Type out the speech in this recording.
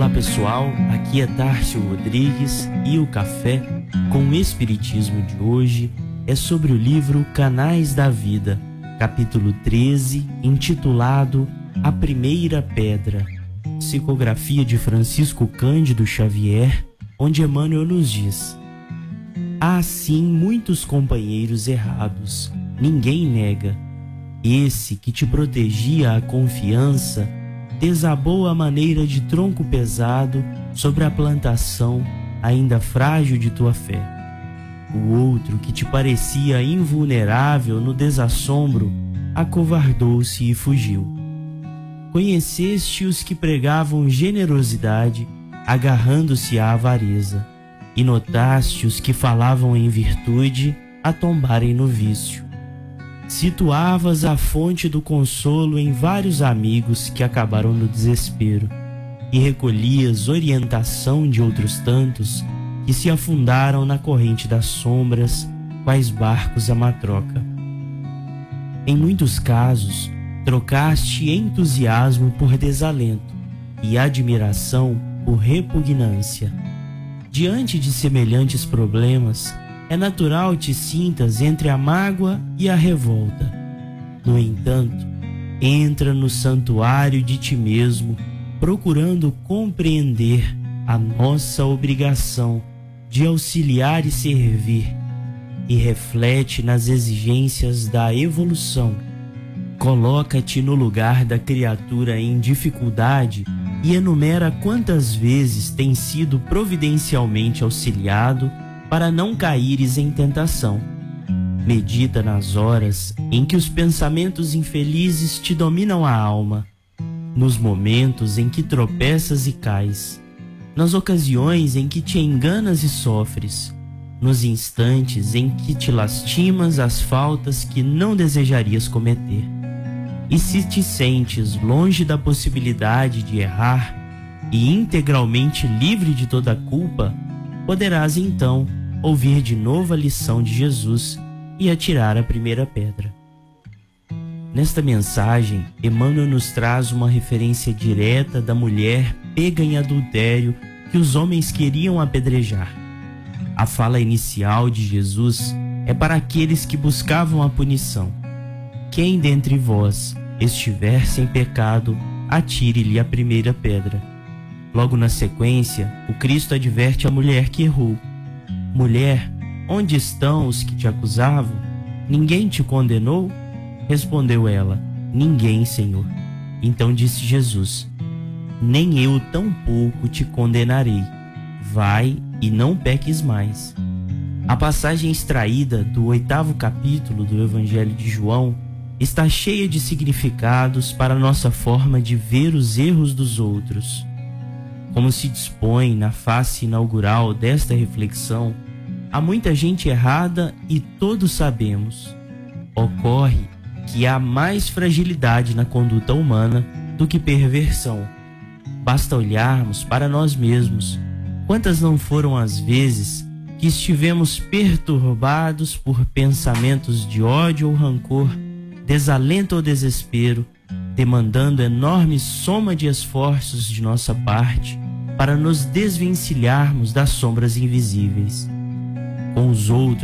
Olá pessoal, aqui é Tárcio Rodrigues e o Café com o Espiritismo de hoje é sobre o livro Canais da Vida, capítulo 13, intitulado A Primeira Pedra, psicografia de Francisco Cândido Xavier, onde Emmanuel nos diz: há sim muitos companheiros errados, ninguém nega. Esse que te protegia a confiança desabou à maneira de tronco pesado sobre a plantação ainda frágil de tua fé. O outro que te parecia invulnerável no desassombro acovardou-se e fugiu. Conheceste os que pregavam generosidade agarrando-se à avareza, e notaste os que falavam em virtude a tombarem no vício. Situavas a fonte do consolo em vários amigos que acabaram no desespero, e recolhias orientação de outros tantos que se afundaram na corrente das sombras, quais barcos a matroca. Em muitos casos, trocaste entusiasmo por desalento e admiração por repugnância. Diante de semelhantes problemas, é natural te sintas entre a mágoa e a revolta. No entanto, entra no santuário de ti mesmo, procurando compreender a nossa obrigação de auxiliar e servir, e reflete nas exigências da evolução. Coloca-te no lugar da criatura em dificuldade e enumera quantas vezes tem sido providencialmente auxiliado para não caíres em tentação. Medita nas horas em que os pensamentos infelizes te dominam a alma, nos momentos em que tropeças e cais, nas ocasiões em que te enganas e sofres, nos instantes em que te lastimas as faltas que não desejarias cometer. E se te sentes longe da possibilidade de errar e integralmente livre de toda culpa, poderás então ouvir de novo a lição de Jesus e atirar a primeira pedra. Nesta mensagem, Emmanuel nos traz uma referência direta da mulher pega em adultério que os homens queriam apedrejar. A fala inicial de Jesus é para aqueles que buscavam a punição. Quem dentre vós estiver sem pecado, atire-lhe a primeira pedra. Logo na sequência, o Cristo adverte a mulher que errou. Mulher, onde estão os que te acusavam? Ninguém te condenou? Respondeu ela: ninguém, Senhor. Então disse Jesus: nem eu tampouco te condenarei. Vai e não peques mais. A passagem extraída do 8º capítulo do Evangelho de João está cheia de significados para a nossa forma de ver os erros dos outros. Como se dispõe na face inaugural desta reflexão, há muita gente errada e todos sabemos. Ocorre que há mais fragilidade na conduta humana do que perversão. Basta olharmos para nós mesmos. Quantas não foram as vezes que estivemos perturbados por pensamentos de ódio ou rancor, desalento ou desespero, demandando enorme soma de esforços de nossa parte para nos desvencilharmos das sombras invisíveis. Com os outros